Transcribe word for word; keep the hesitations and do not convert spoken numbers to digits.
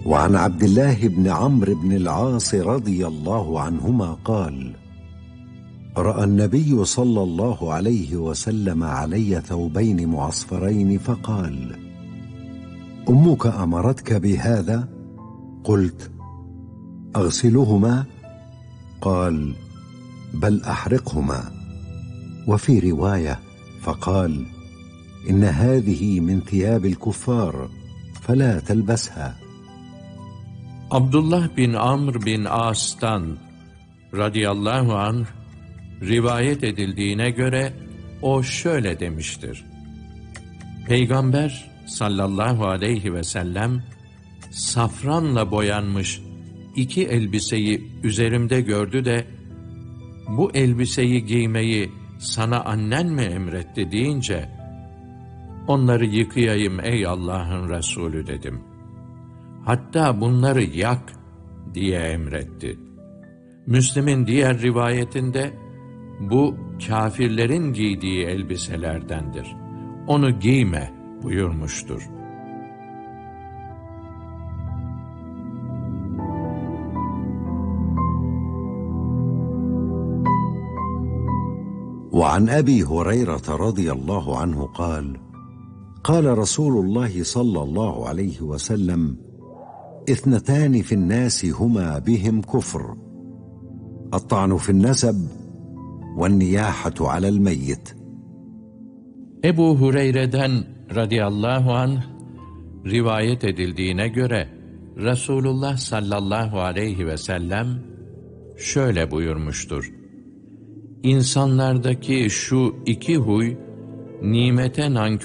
وعن عبد الله بن عمرو بن العاص رضي الله عنهما قال: رأى النبي صلى الله عليه وسلم علي ثوبين معصفرين فقال: أمك أمرتك بهذا؟ قلت: أغسلهما؟ قال: بل أحرقهما. وفي رواية فقال: إن هذه من ثياب الكفار فلا تلبسها. Abdullah bin Amr bin As'tan radıyallahu anh rivayet edildiğine göre o şöyle demiştir: Peygamber sallallahu aleyhi ve sellem safranla boyanmış iki elbiseyi üzerimde gördü de bu elbiseyi giymeyi sana annen mi emretti deyince onları yıkayayım ey Allah'ın Resulü dedim. Hatta bunları yak diye emretti. Müslim'in diğer rivayetinde bu kâfirlerin giydiği elbiselerdendir. Onu giyme buyurmuştur. وعن أبي هريرة رضي الله عنه قال: قال رسول الله صلى الله عليه وسلم: اثنتان في الناس هما بهم كفر، الطعن في النسب والنياحة على الميت. Ebu Hureyre'den radıyallahu anh rivayet edildiğine göre Resulullah sallallahu aleyhi ve sellem şöyle buyurmuştur: İnsanlardaki şu iki huy nimete nankör